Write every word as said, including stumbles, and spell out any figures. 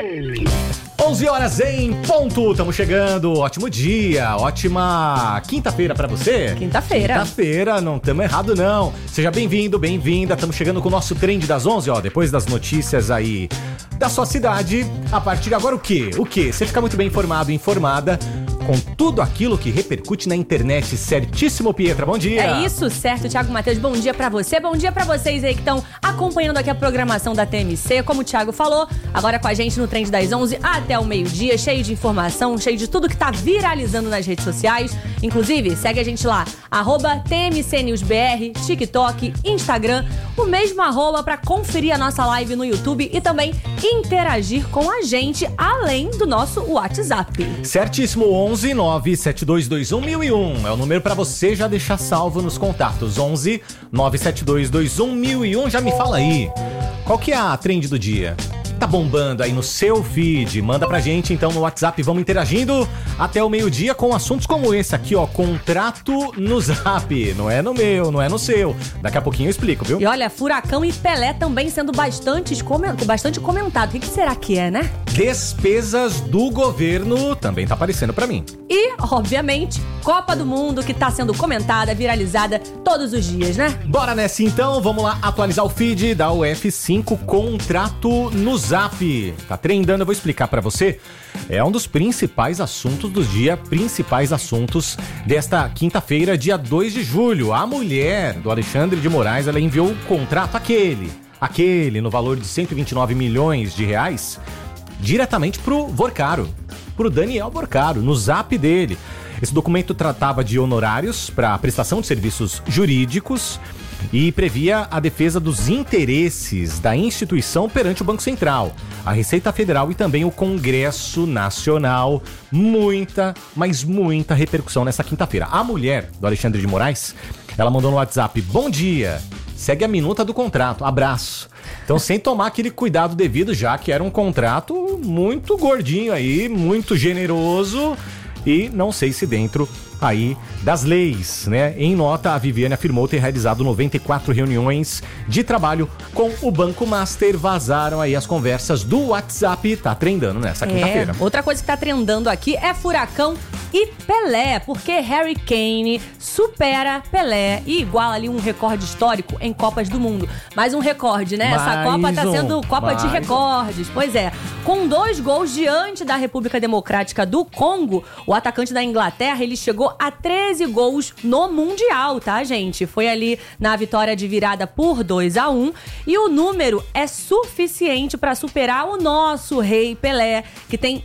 onze horas em ponto, estamos chegando, ótimo dia, ótima quinta-feira pra você. Quinta-feira. Quinta-feira, não estamos errado não. Seja bem-vindo, bem-vinda, estamos chegando com o nosso trend das onze, ó, depois das notícias aí da sua cidade. A partir de agora o quê? O quê? Você fica muito bem informado e informada com tudo aquilo que repercute na internet, certíssimo, Pietra, bom dia. É isso, certo, Thiago Matheus, bom dia pra você, bom dia pra vocês aí que estão acompanhando aqui a programação da T M C, como o Thiago falou, agora com a gente no Trend das onze até o meio-dia, cheio de informação, cheio de tudo que tá viralizando nas redes sociais, inclusive, segue a gente lá, arroba T M C News B R, TikTok, Instagram, o mesmo arroba pra conferir a nossa live no YouTube e também interagir com a gente, além do nosso WhatsApp. Certíssimo, onze nove sete dois dois um mil e um é o número pra você já deixar salvo nos contatos. onze nove sete dois dois um mil e um. Já me fala aí, qual que é a trend do dia? Tá bombando aí no seu feed? Manda pra gente então no WhatsApp, vamos interagindo até o meio-dia com assuntos como esse aqui, ó, contrato no Zap. Não é no meu, não é no seu. Daqui a pouquinho eu explico, viu? E olha, Furacão e Pelé também sendo bastante, bastante comentado. O que, que será que é, né? Despesas do governo também tá aparecendo pra mim. E, obviamente, Copa do Mundo que tá sendo comentada, viralizada todos os dias, né? Bora nessa então, vamos lá atualizar o feed da U F cinco, contrato no Zap. Tá trendando, eu vou explicar pra você. É um dos principais assuntos do dia, principais assuntos desta quinta-feira, dia dois de julho. A mulher do Alexandre de Moraes, ela enviou o contrato aquele, aquele no valor de cento e vinte e nove milhões de reais, diretamente pro Vorcaro, pro Daniel Vorcaro, no Zap dele. Esse documento tratava de honorários para prestação de serviços jurídicos e previa a defesa dos interesses da instituição perante o Banco Central, a Receita Federal e também o Congresso Nacional. Muita, mas muita repercussão nessa quinta-feira. A mulher do Alexandre de Moraes, ela mandou no WhatsApp: bom dia, segue a minuta do contrato, abraço. Então, sem tomar aquele cuidado devido, já que era um contrato muito gordinho aí, muito generoso e não sei se dentro aí das leis, né? Em nota, a Viviane afirmou ter realizado noventa e quatro reuniões de trabalho com o Banco Master. Vazaram aí as conversas do WhatsApp, tá trendando nessa quinta-feira. É, outra coisa que tá trendando aqui é Furacão e Pelé, porque Harry Kane supera Pelé e iguala ali um recorde histórico em Copas do Mundo. Mais um recorde, né? Mais Essa Copa tá um, sendo Copa de recordes. Pois é, com dois gols diante da República Democrática do Congo, o atacante da Inglaterra, ele chegou a treze gols no Mundial, tá, gente? Foi ali na vitória de virada por dois a um e o número é suficiente para superar o nosso rei Pelé, que tem